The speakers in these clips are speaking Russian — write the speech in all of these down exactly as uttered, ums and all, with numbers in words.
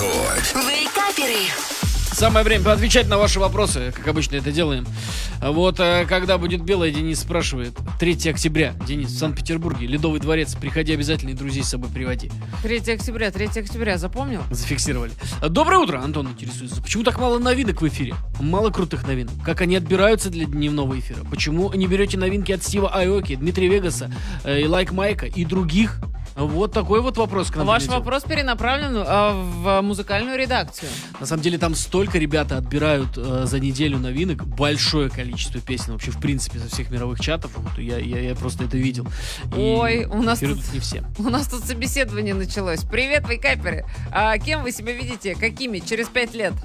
Вейкаперы. Самое время поотвечать на ваши вопросы, как обычно это делаем. Вот, э, когда будет белое, Денис спрашивает. третьего октября, Денис, в Санкт-Петербурге, Ледовый дворец. Приходи обязательно и друзей с собой приводи. третьего октября, третьего октября, запомнил? Зафиксировали. Доброе утро, Антон интересуется. Почему так мало новинок в эфире? Мало крутых новинок. Как они отбираются для дневного эфира? Почему не берете новинки от Стива Аоки, Дмитрия Вегаса, э, и Лайк Майка и других? Вот такой вот вопрос к нам Ваш прилетел. вопрос перенаправлен э, в музыкальную редакцию. На самом деле там столько ребята отбирают э, за неделю новинок, большое количество песен вообще в принципе со всех мировых чатов. Вот, я, я, я просто это видел. И Ой, у нас эфиры тут- не все. У нас тут собеседование началось. Привет, вейкаперы. А кем вы себя видите? Какими? Через пять лет?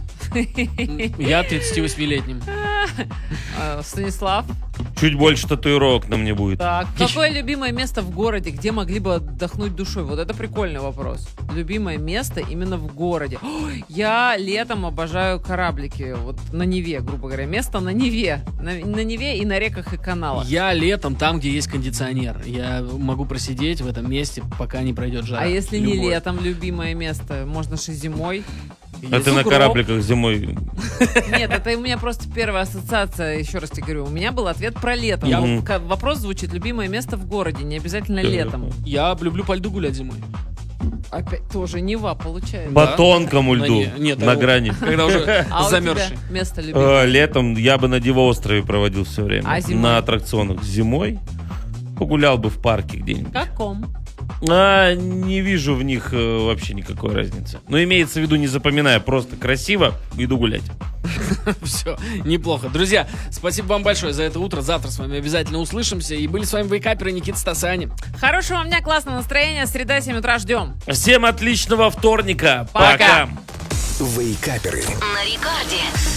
Я тридцативосьмилетним. А, Станислав. Чуть больше татуировок на мне будет. Так, какое любимое место в городе, где могли бы отдохнуть душой? Вот это прикольный вопрос. Любимое место именно в городе. Ой, я летом обожаю кораблики. Вот на Неве, грубо говоря. Место на Неве. На, на Неве и на реках и каналах. Я летом там, где есть кондиционер. Я могу просидеть в этом месте, пока не пройдет жара. А если не Любое. летом любимое место? Можно же зимой. А ты на Сугроб. корабликах зимой. Нет, это у меня просто первая ассоциация, еще раз тебе говорю. У меня был ответ про лето. Я- Ну, к- Вопрос звучит: любимое место в городе, не обязательно летом. Я люблю по льду гулять зимой. Опять тоже Нева получается. По тонкому Да льду. не- нет, на а вот грани. Когда уже А у замерзший. тебя место любимое? Э, Летом я бы на Дивоострове проводил все время. А зимой? На аттракционах. Зимой погулял бы в парке где-нибудь. Каком? А, не вижу в них э, вообще никакой разницы. Но имеется в виду, не запоминая, просто красиво, иду гулять. Все, неплохо. Друзья, спасибо вам большое за это утро. Завтра с вами обязательно услышимся. И были с вами вейкаперы Никита Стасани. Хорошего дня, классного настроения. Среда, семь утра, ждем. Всем отличного вторника. Пока. Пока. Вейкаперы. На рекорде.